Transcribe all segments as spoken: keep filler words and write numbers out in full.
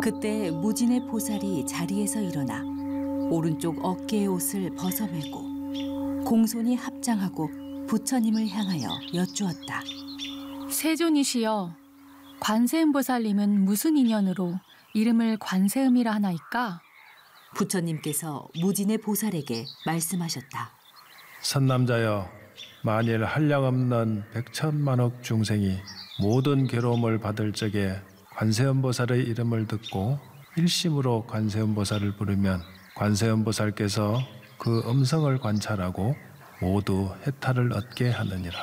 그때 무진의 보살이 자리에서 일어나 오른쪽 어깨의 옷을 벗어매고 공손히 합장하고 부처님을 향하여 여쭈었다. 세존이시여, 관세음보살님은 무슨 인연으로 이름을 관세음이라 하나이까? 부처님께서 무진의 보살에게 말씀하셨다. 선남자여, 만일 한량없는 백천만억 중생이 모든 괴로움을 받을 적에 관세음보살의 이름을 듣고 일심으로 관세음보살을 부르면 관세음보살께서 그 음성을 관찰하고 모두 해탈을 얻게 하느니라.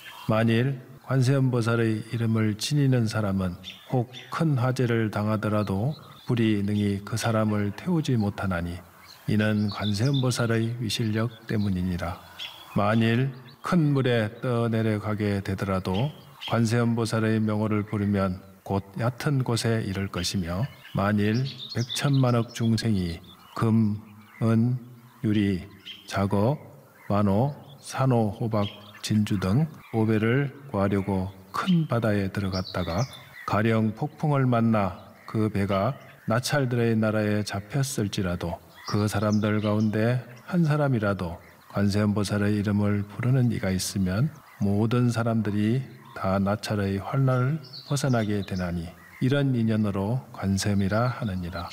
만일 관세음보살의 이름을 지니는 사람은 혹 큰 화재를 당하더라도 불이 능히 그 사람을 태우지 못하나니 이는 관세음보살의 위실력 때문이니라. 만일 큰 물에 떠내려가게 되더라도 관세음보살의 명호를 부르면 곧 얕은 곳에 이를 것이며, 만일 백천만억 중생이 금, 은, 유리, 작업, 만호, 산호, 호박, 진주 등 오배를 구하려고 큰 바다에 들어갔다가 가령 폭풍을 만나 그 배가 나찰들의 나라에 잡혔을지라도 그 사람들 가운데 한 사람이라도 관세음보살의 이름을 부르는 이가 있으면 모든 사람들이 다 나찰의 환난을 벗어나게 되나니 이런 인연으로 관세음이라 하느니라.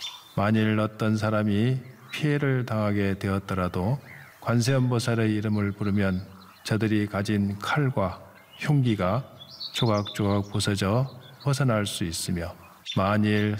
만일 어떤 사람이 피해를 당하게 되었더라도 관세음보살의 이름을 부르면 저들이 가진 칼과 흉기가 조각조각 부서져 벗어날 수 있으며, 만일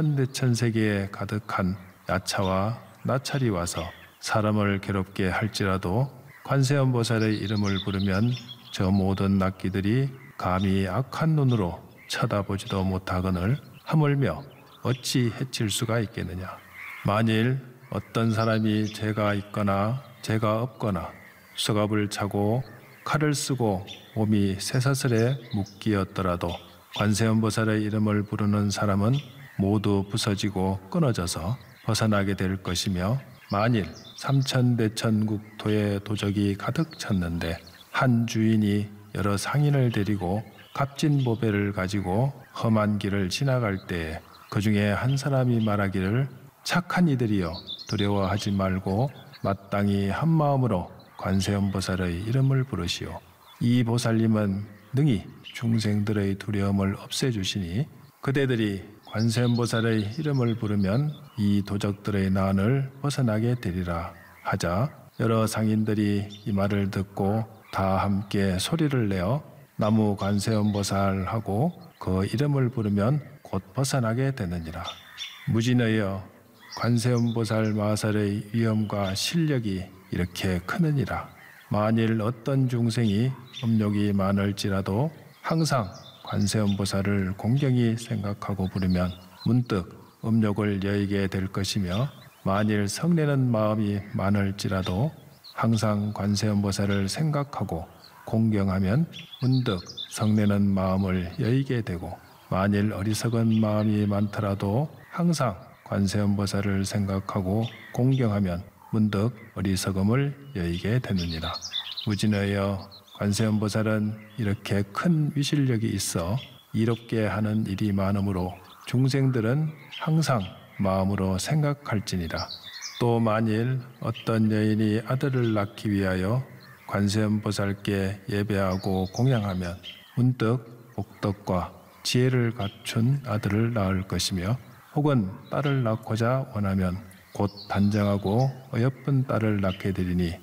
삼천대천세계에 가득한 야차와 나찰이 와서 사람을 괴롭게 할지라도 관세음보살의 이름을 부르면 저 모든 낙기들이 감히 악한 눈으로 쳐다보지도 못하거늘 하물며 어찌 해칠 수가 있겠느냐. 만일 어떤 사람이 죄가 있거나 죄가 없거나 수갑을 차고 칼을 쓰고 몸이 쇠사슬에 묶이었더라도 관세음보살의 이름을 부르는 사람은 모두 부서지고 끊어져서 벗어나게 될 것이며, 만일 삼천대천국토에 도적이 가득 찼는데 한 주인이 여러 상인을 데리고 값진 보배를 가지고 험한 길을 지나갈 때에 그 중에 한 사람이 말하기를 착한 이들이여 두려워하지 말고 마땅히 한 마음으로 관세음보살의 이름을 부르시오. 이 보살님은 능히 중생들의 두려움을 없애주시니 그대들이 관세음보살의 이름을 부르면 이 도적들의 난을 벗어나게 되리라 하자, 여러 상인들이 이 말을 듣고 다 함께 소리를 내어 나무 관세음보살하고 그 이름을 부르면 곧 벗어나게 되느니라. 무진하여 관세음보살 마살의 위엄과 실력이 이렇게 크느니라. 만일 어떤 중생이 음욕이 많을지라도 항상 관세음보살을 공경히 생각하고 부르면 문득 음욕을 여의게 될 것이며, 만일 성내는 마음이 많을지라도 항상 관세음보살을 생각하고 공경하면 문득 성내는 마음을 여의게 되고, 만일 어리석은 마음이 많더라도 항상 관세음보살을 생각하고 공경하면 문득 어리석음을 여의게 되느니라. 무진하여 관세음보살은 이렇게 큰 위실력이 있어 이롭게 하는 일이 많으므로 중생들은 항상 마음으로 생각할지니라. 또 만일 어떤 여인이 아들을 낳기 위하여 관세음보살께 예배하고 공양하면 문득 복덕과 지혜를 갖춘 아들을 낳을 것이며, 혹은 딸을 낳고자 원하면 곧 단정하고 어여쁜 딸을 낳게 되리니